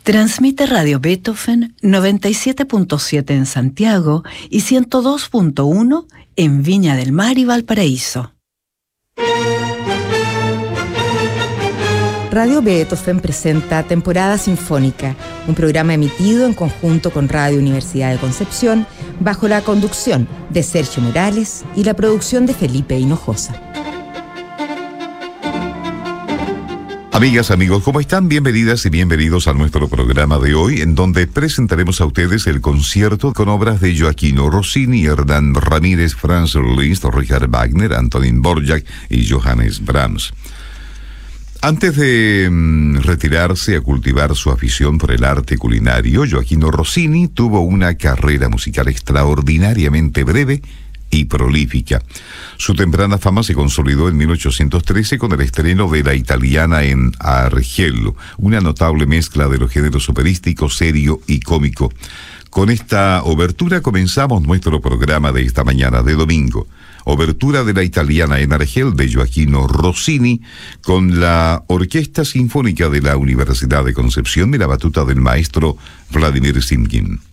Transmite Radio Beethoven 97.7 en Santiago y 102.1 en Viña del Mar y Valparaíso. Radio Beethoven presenta Temporada Sinfónica, un programa emitido en conjunto con Radio Universidad de Concepción, bajo la conducción de Sergio Morales y la producción de Felipe Hinojosa. Amigas, amigos, ¿cómo están? Bienvenidas y bienvenidos a nuestro programa de hoy, en donde presentaremos a ustedes el concierto con obras de Gioachino Rossini, Hernán Ramírez, Franz Liszt, Richard Wagner, Antonín Dvořák y Johannes Brahms. Antes de retirarse a cultivar su afición por el arte culinario, Gioachino Rossini tuvo una carrera musical extraordinariamente breve y prolífica. Su temprana fama se consolidó en 1813 con el estreno de La Italiana en Argel, una notable mezcla de los géneros operístico, serio y cómico. Con esta obertura comenzamos nuestro programa de esta mañana de domingo. Obertura de La Italiana en Argel de Gioachino Rossini con la Orquesta Sinfónica de la Universidad de Concepción de la batuta del maestro Vladimir Simkin.